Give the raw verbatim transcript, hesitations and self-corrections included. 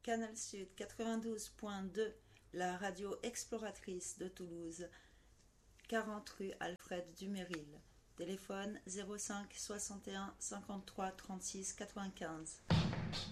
Canal Sud quatre-vingt-douze point deux, la radio exploratrice de Toulouse, quarante rue Alfred Duméril. Téléphone zéro cinq soixante et un cinquante-trois trente-six quatre-vingt-quinze.